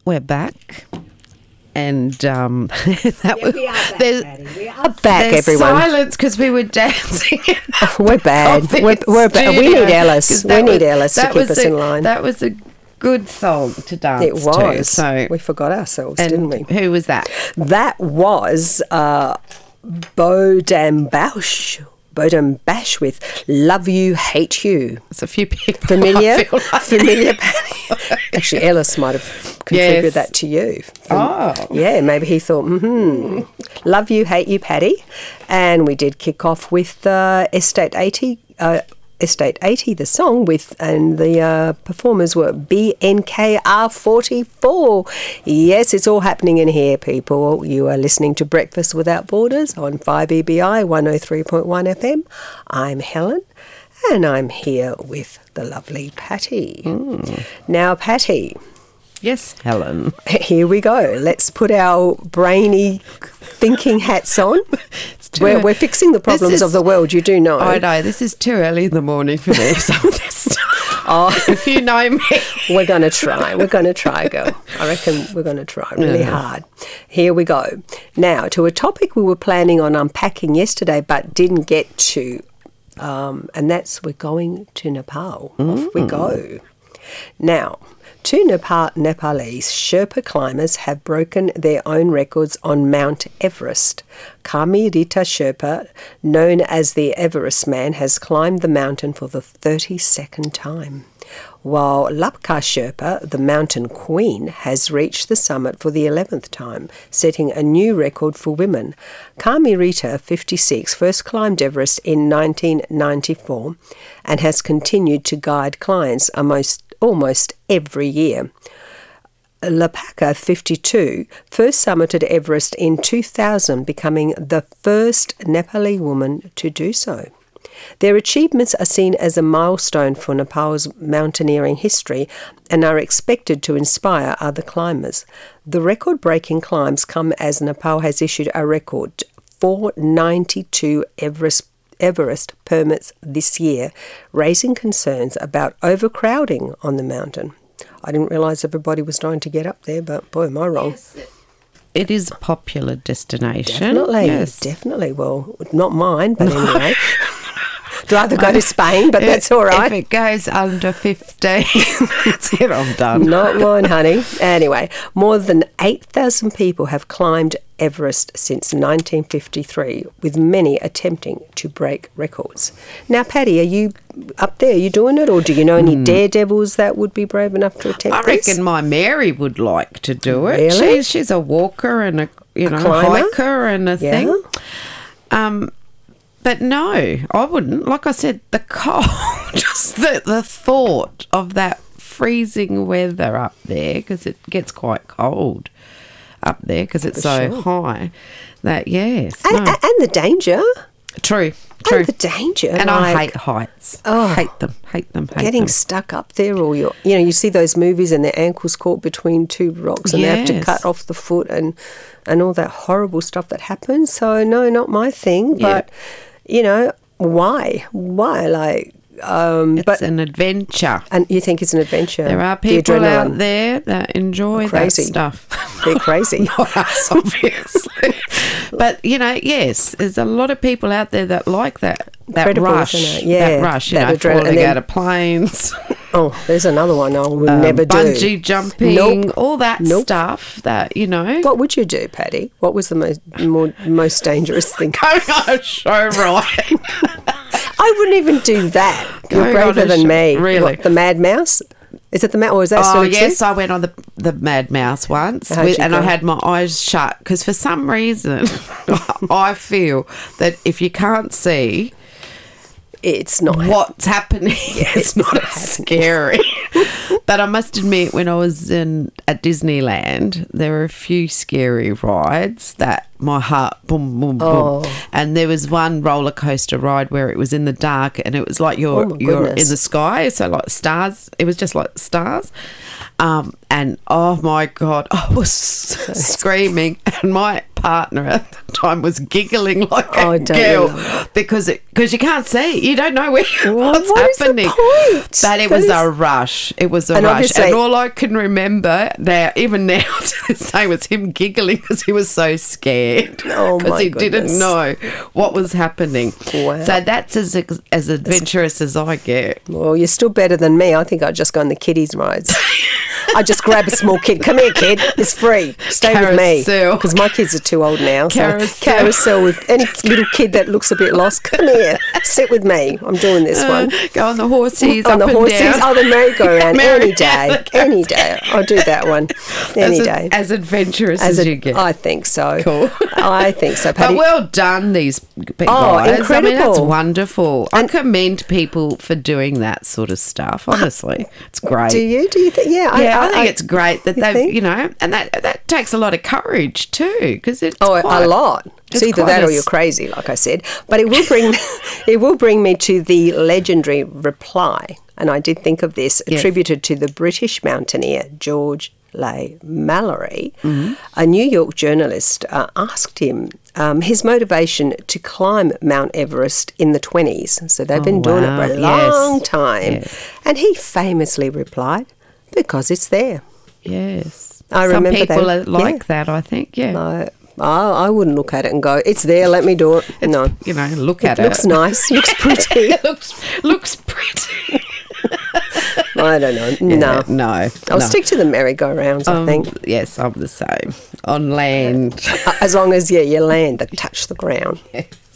we're back. And that was, we are back, there's, Patty. We are back, there's everyone. silence because we were dancing. We're bad. We're bad. We need Alice. We need Alice to keep us in line. That was a good song to dance It was. to. So, we forgot ourselves, didn't we? Who was that? That was Bodan Bash with Love You, Hate You. It's a few people. Familiar? I feel like. Familiar, Patty? Actually, Ellis might have contributed that to you. Yeah, maybe he thought, Love You, Hate You, Patty. And we did kick off with Estate 80, the song and the performers were BNKR44. Yes, it's all happening in here, people. You are listening to Breakfast Without Borders on 5EBI 103.1 FM. I'm Helen, and I'm here with the lovely Patty. Now, Patty. Yes, Helen. Here we go. Let's put our brainy thinking hats on. We're fixing the problems of the world, you do know. I know. This is too early in the morning for me. Some of this stuff. If you know me. We're going to try. We're going to try, girl. I reckon we're going to try really hard. Here we go. Now, to a topic we were planning on unpacking yesterday but didn't get to, and that's we're going to Nepal. Off we go. Now, two Nepalese Sherpa climbers have broken their own records on Mount Everest. Kami Rita Sherpa, known as the Everest Man, has climbed the mountain for the 32nd time, while Lapka Sherpa, the Mountain Queen, has reached the summit for the 11th time, setting a new record for women. Kami Rita, 56, first climbed Everest in 1994 and has continued to guide clients almost every year. Lapaka, 52, first summited Everest in 2000, becoming the first Nepali woman to do so. Their achievements are seen as a milestone for Nepal's mountaineering history and are expected to inspire other climbers. The record-breaking climbs come as Nepal has issued a record 492 Everest permits this year, raising concerns about overcrowding on the mountain. I didn't realise everybody was trying to get up there, but boy, am I wrong. Yes, it is a popular destination. Definitely. Well, not mine, but anyway. I'd rather go to Spain, but that's all right. If it goes under 15, that's it, I'm done. Not mine, honey. Anyway, more than 8,000 people have climbed Everest since 1953, with many attempting to break records. Now, Patty, are you up there? Are you doing it, or do you know any daredevils that would be brave enough to attempt this? I reckon my Mary would like to do it. Really? She's a walker and a climber? hiker and a thing. But no, I wouldn't. Like I said, the cold, just the thought of that freezing weather up there, because it gets quite cold up there because it's so high. That, yes. And the danger. True. And the danger. And I hate heights. Oh, hate them. Getting stuck up there, or you see those movies and their ankles caught between two rocks and they have to cut off the foot and all that horrible stuff that happens. So, no, not my thing. But, why? Like, it's an adventure. And you think it's an adventure? There are people out there that enjoy that stuff. They're crazy. Not us, obviously. But, yes, there's a lot of people out there that like that rush. That rush, falling out of planes. Oh, there's another one I will never do. Bungee jumping, all that stuff that, What would you do, Patty? What was the most dangerous thing? Going on a show ride. I wouldn't even do that. You're braver than me. Really? What, the Mad Mouse? Is it the Mad, or is that still yes, I went on the Mad Mouse once, and I had my eyes shut because for some reason I feel that if you can't see, it's not what's happening. It's not scary. But I must admit, when I was at Disneyland, there were a few scary rides that my heart boom, boom, boom. And there was one roller coaster ride where it was in the dark and it was like you're in the sky, so like stars. It was just like stars. And oh my God, I was screaming, and my partner at the time was giggling like Oh, a don't girl you love because you can't see. You don't know what's what is the happening. point? But it That was is- a rush. It was a And rush. obviously- And all I can remember now, even now to this day, was him giggling because he was so scared. Oh, Because my he goodness. didn't know what was happening. Wow. So that's as adventurous as I get. Well, you're still better than me. I think I'd just go on the kiddies rides. I just grab a small kid. Come here, kid. It's free. Stay with me. Carousel. Because my kids are too old now. So Carousel. with any little kid that looks a bit lost. Come here. Sit with me. I'm doing this one. Go on the horses On up the and horses. down. Oh, the merry-go-round. Any day. Merry-go-round. Any day. I'll do that one. Any day. As adventurous as you get. I think so. Cool. I think so, But Patty. well done, these guys. Oh, I mean, that's incredible. wonderful. I commend people for doing that sort of stuff. Honestly, it's great. Do you? Do you think? Yeah. Yeah, I think it's great that You they, think? and that takes a lot of courage too, because it's Oh, quite, a lot. It's either quite that a or you're crazy, like I said. But it will bring it will bring me to the legendary reply, and I did think of this, Yes. attributed to the British mountaineer George Leigh Mallory. Mm-hmm. A New York journalist asked him his motivation to climb Mount Everest in the 20s. So they've been doing it for a wow. Yes. long time. Yes. And he famously replied, because it's there. Yes, I some remember people that. are like Yeah. that. I think, yeah. I wouldn't look at it and go, it's there, let me do it. No. You know, look at It looks it. nice, looks pretty. It looks pretty. I don't know. No. No, I'll no. stick to the merry-go-rounds, I think. Yes, I'm the same. On land. As long as, you land that touch the ground. Yes.